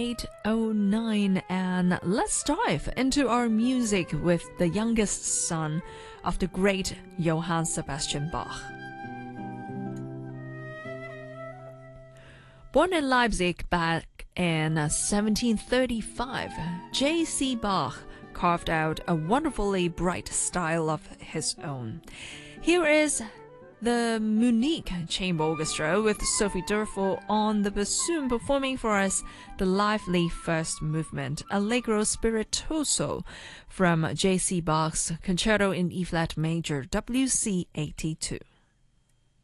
8:09, and let's dive into our music with the youngest son of the great Johann Sebastian Bach. Born in Leipzig back in 1735, J.C. Bach carved out a wonderfully bright style of his own. Here is the Munich Chamber Orchestra with Sophie Durfel on the bassoon performing for us the lively first movement, Allegro Spiritoso, from J.C. Bach's Concerto in E-flat major, WC 82.